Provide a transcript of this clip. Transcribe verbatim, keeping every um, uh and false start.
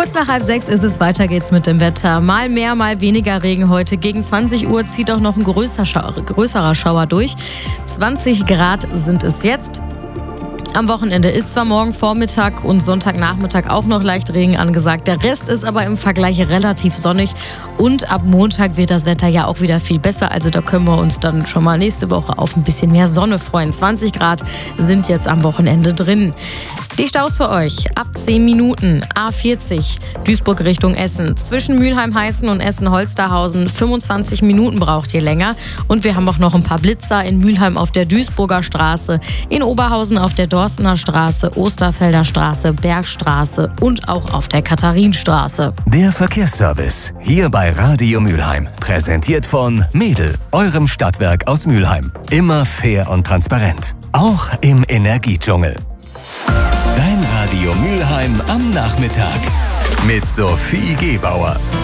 Kurz nach halb sechs ist es, weiter geht's mit dem Wetter. Mal mehr, mal weniger Regen heute. Gegen zwanzig Uhr zieht auch noch ein größer Schauer, größerer Schauer durch. zwanzig Grad sind es jetzt. Am Wochenende ist zwar morgen Vormittag und Sonntagnachmittag auch noch leicht Regen angesagt. Der Rest ist aber im Vergleich relativ sonnig. Und ab Montag wird das Wetter ja auch wieder viel besser. Also da können wir uns dann schon mal nächste Woche auf ein bisschen mehr Sonne freuen. zwanzig Grad sind jetzt am Wochenende drin. Die Staus für euch ab zehn Minuten. A vierzig, Duisburg Richtung Essen. Zwischen Mülheim-Heißen und Essen-Holsterhausen. fünfundzwanzig Minuten braucht ihr länger. Und wir haben auch noch ein paar Blitzer in Mülheim auf der Duisburger Straße, in Oberhausen auf der Dorstener Straße, Osterfelder Straße, Bergstraße und auch auf der Katharinenstraße. Der Verkehrsservice hier bei Radio Mülheim. Präsentiert von Mädel, eurem Stadtwerk aus Mülheim. Immer fair und transparent. Auch im Energiedschungel. Dein Radio Mülheim am Nachmittag. Mit Sophie Gebauer.